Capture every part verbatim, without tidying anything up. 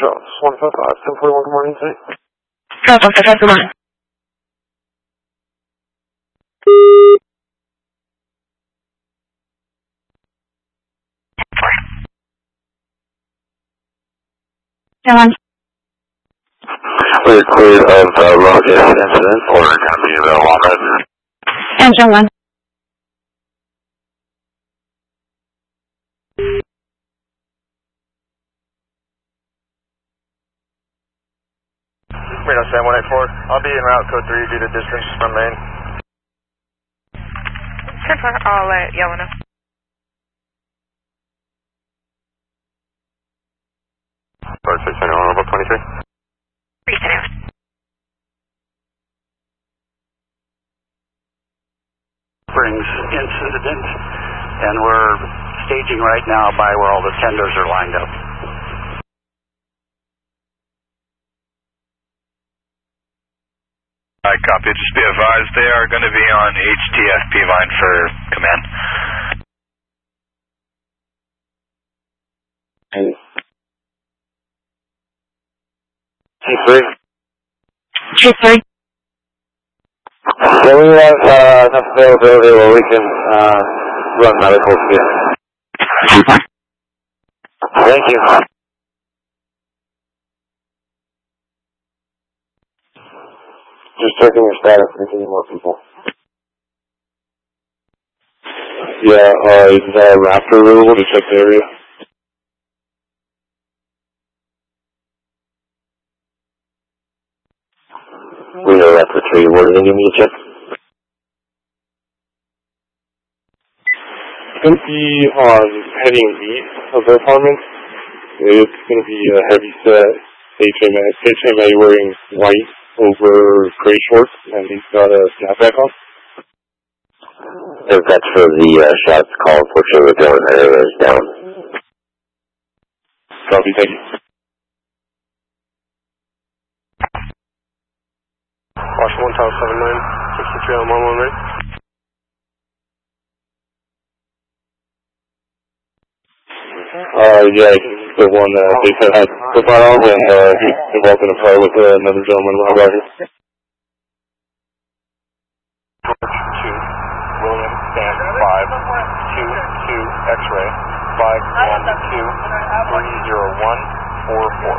Charles, one five five, ten forty-one, good morning, sir. Charles, one five five, good morning. ten one. We're cleared of uh, road incident for company of Walnut. Engine one. Reno seven one eight four. I'll be en route code three due to distance from main. ten four, I'll let Yellow know. Road six seventy-one, level twenty-three. three seventy-one. Springs incident, and we're staging right now by where all the tenders are lined up. I copy. Just be advised they are going to be on H T F P line for command. T three. T three. Yeah, we have uh, enough availability where we can uh, run medical here. Thank you. Just checking your status, if there's any more people. Yeah, uh, is uh, Raptor available to check the area? We know Raptor three, what do they need me to check? It's going to be on heading east of the apartment. It's going to be a heavy set H M A, H M A wearing white over gray shorts, and he's got a snapback on. If that's for the uh, shots call, unfortunately, we're going area is down. Copy, thank you. Wash one tower seven nine, sixty-three on one one right. Uh, yeah, the one that uh, they said had the firearm, and uh, he involved in a fight with uh, another gentleman about here. two, William, stand, five, two, two, X-ray, five, one, two, three, zero, one, four, four.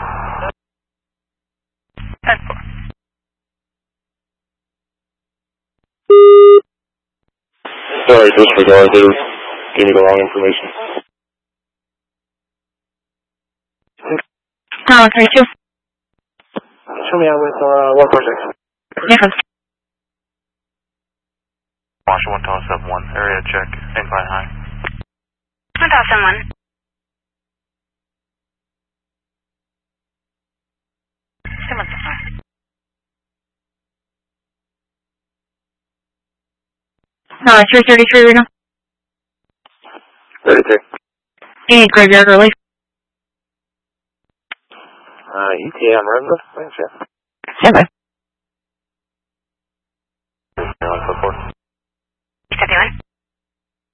ten four. Sorry, disregard, they gave me the wrong information. Tower three two. Show me out with uh, one four six. Nicholas. Wash one tower seven one, area check, incline high. one tower seven one. seven one. Tower three thirty-three, Reno. thirty-three. You need graveyard relief. Uh, E T A on Redwood? Thanks, yeah. Stand by.